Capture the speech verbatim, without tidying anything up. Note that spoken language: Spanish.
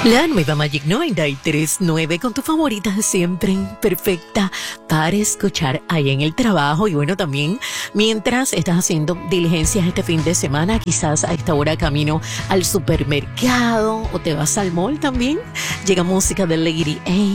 La nueva Magic noventa y tres punto nueve con tu favorita de siempre, perfecta para escuchar ahí en el trabajo y bueno, también mientras estás haciendo diligencias este fin de semana, quizás a esta hora camino al supermercado o te vas al mall también, llega música de Lady A